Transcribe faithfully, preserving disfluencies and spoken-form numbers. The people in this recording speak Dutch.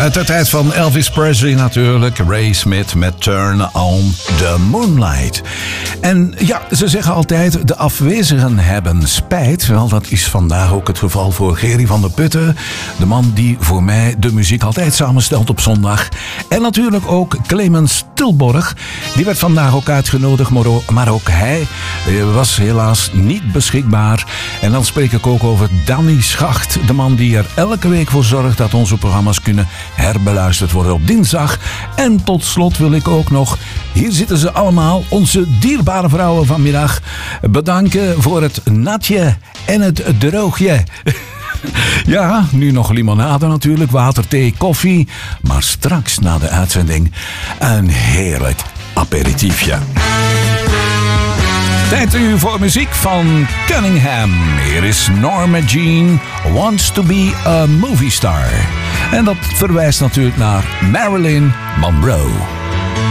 Uit de tijd van Elvis Presley natuurlijk. Ray Smith met Turn on the Moonlight. En ja, ze zeggen altijd, de afwezigen hebben spijt. Wel, dat is vandaag ook het geval voor Gerry van der Putten. De man die voor mij de muziek altijd samenstelt op zondag. En natuurlijk ook Clemens Tilborg. Die werd vandaag ook uitgenodigd, maar ook hij was helaas niet beschikbaar. En dan spreek ik ook over Danny Schacht. De man die er elke week voor zorgt dat onze programma's kunnen herbeluisterd worden op dinsdag. En tot slot wil ik ook nog, hier zitten ze allemaal, onze dierbare vrouwen vanmiddag, bedanken voor het natje en het droogje. Ja, nu nog limonade natuurlijk, water, thee, koffie. Maar straks na de uitzending een heerlijk aperitiefje. Tijd u voor muziek van Cunningham. Hier is Norma Jean Wants to be a Movie Star. En dat verwijst natuurlijk naar Marilyn Monroe.